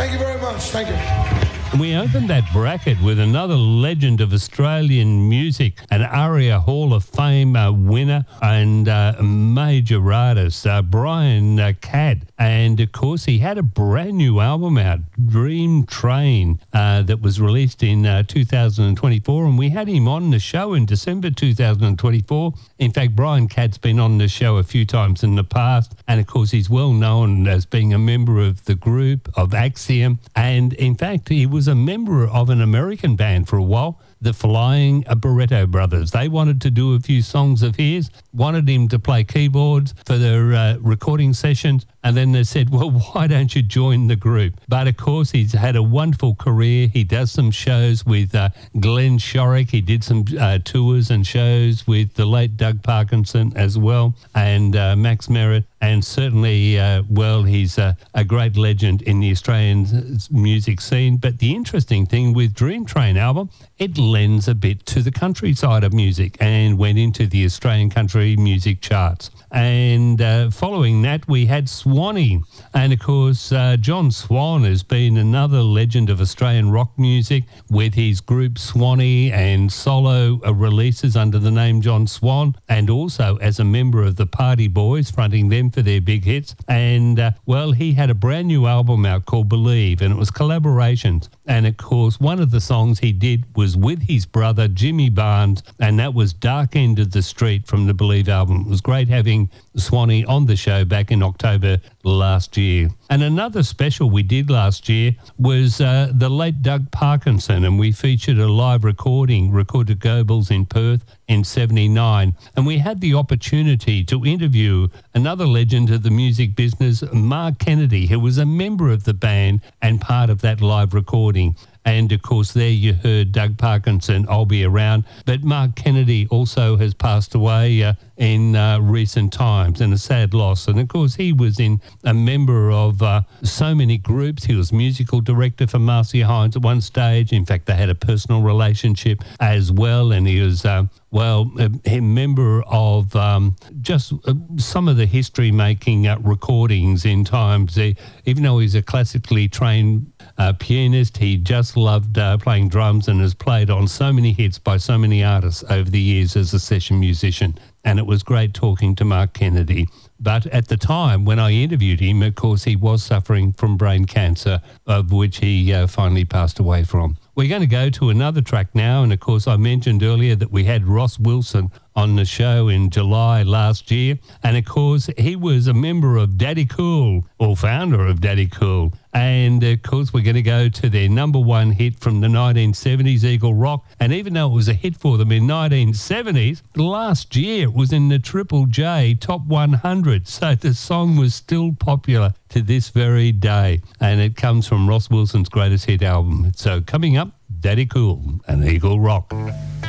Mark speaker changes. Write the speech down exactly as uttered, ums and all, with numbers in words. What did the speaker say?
Speaker 1: Thank you very much. Thank you.
Speaker 2: We opened that bracket with another legend of Australian music, an ARIA Hall of Fame uh, winner and uh, major artist, uh, Brian uh, Cadd. And, of course, he had a brand new album out, Dream Train, uh, that was released in uh, two thousand twenty-four. And we had him on the show in December two thousand twenty-four. In fact, Brian Cadd's been on the show a few times in the past. And, of course, he's well known as being a member of the group of Axiom. And, in fact, he was a member of an American band for a while, the Flying Barretto Brothers. They wanted to do a few songs of his, wanted him to play keyboards for their uh, recording sessions, and then they said, well, why don't you join the group? But, of course, he's had a wonderful career. He does some shows with uh, Glenn Shorrock. He did some uh, tours and shows with the late Doug Parkinson as well, and uh, Max Merritt. And certainly, uh, well, he's a, a great legend in the Australian music scene. But the interesting thing with Dream Train album, it lends a bit to the country side of music and went into the Australian country music charts. And uh, following that, we had Swanee. And, of course, uh, John Swan has been another legend of Australian rock music with his group Swanee and solo uh, releases under the name John Swan, and also as a member of the Party Boys, fronting them for their big hits. And, uh, well, he had a brand new album out called Believe, and it was collaborations. And, of course, one of the songs he did was with his brother, Jimmy Barnes, and that was Dark End of the Street from the Believe album. It was great having Swanee on the show back in October last year. And another special we did last year was uh, the late Doug Parkinson, and we featured a live recording recorded at Goebbels in Perth in seventy-nine. And we had the opportunity to interview another legend of the music business, Mark Kennedy, who was a member of the band and part of that live recording. And, of course, there you heard Doug Parkinson, I'll Be Around. But Mark Kennedy also has passed away uh, in uh, recent times, and a sad loss. And, of course, he was in a member of uh, so many groups. He was musical director for Marcia Hines at one stage. In fact, they had a personal relationship as well. And he was, uh, well, a, a member of um, just uh, some of the history-making uh, recordings in times. He, even though he's a classically trained uh, pianist, he just loved uh, playing drums and has played on so many hits by so many artists over the years as a session musician. And it was great talking to Mark Kennedy. But at the time when I interviewed him, of course, he was suffering from brain cancer, of which he uh, finally passed away from. We're going to go to another track now. And, of course, I mentioned earlier that we had Ross Wilson on the show in July last year. And, of course, he was a member of Daddy Cool, or founder of Daddy Cool. And, of course, we're going to go to their number one hit from the nineteen seventies, Eagle Rock. And even though it was a hit for them in nineteen seventies, last year it was in the Triple J Top one hundred. So the song was still popular to this very day. And it comes from Ross Wilson's greatest hit album. So coming up, Daddy Cool and Eagle Rock.